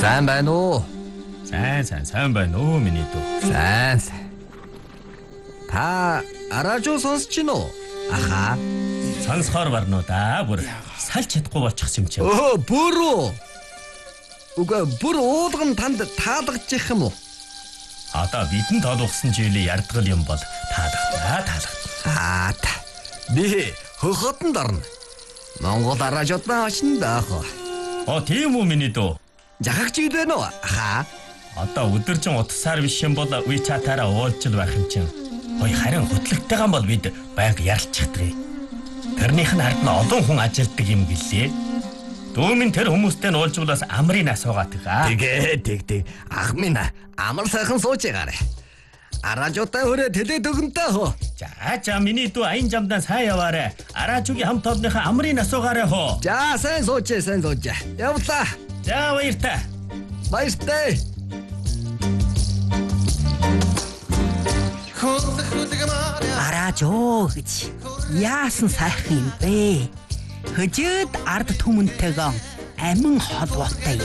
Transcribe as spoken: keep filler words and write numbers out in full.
Сайн байна уу? Сайн сайн сайн байна уу миний дүү. Сайн сайн. Та аражуу сонсч гин үү? Аха. Сонсохоор барнуу да бүр салж чадахгүй болчихсон юм чи. Өө бүр үү? Уга бүр уулган танд таалагдчих юм уу? Одоо бидэн тоолгосон жилийн ярдгал юм бол таалагдана таалагдана. Аа та. Би хөхөтөнд орно. Монгол аражуудаа очно даах. Оо тийм үү миний дүү. Жахагч ид байна уу? Аха. Одоо өдөржин утсаар биш юм бол WeChat-аараа уулзчил байх юм чинь. Ой харин хөтлөгтэйгэн бол бид байнга ярилцчихдаг. Тэрнийх нь хард нь олон хүн ажилтдаг юм гэлээ. Дүүмэн тэр хүмүүстэй нь уулзвал бас амрын асуугаад байгаа. Тэгээ тэг тэг. Ах минь амар сайхан сууж байгаарэ. Аражуутай хүрээ тэлээд өгөнтэй хөө. За за миний дүү аян жамдаа сайн яваарэ. Аражуугийн хамт олонныхаа амрын асуугаарэ хөө. За сайн сууж сайн сууж. Явлаа. За баяртай. Баяртай. Аражуу гэж яасан сайхан юм бэ? Хөжөөд ард түмэнтэйгөө амин холбоотой